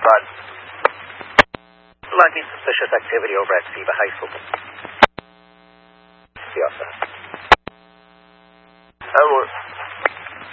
Bud. Flagging suspicious activity over at Siva High School. Yes, sir.